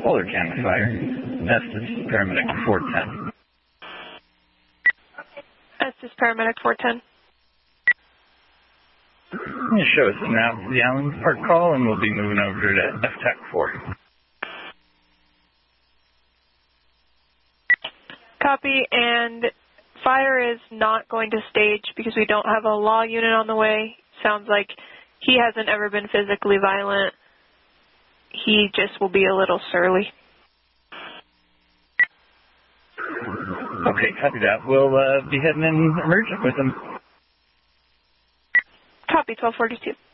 Polar County Fire. Estes Paramedic 410. Estes Paramedic 410. You show us now the Allen Park call, and we'll be moving over to FTAC 4. Copy, and fire is not going to stage because we don't have a law unit on the way. Sounds like he hasn't ever been physically violent. He just will be a little surly. Okay, copy that. We'll be heading in emergent with him. Copy, 1242.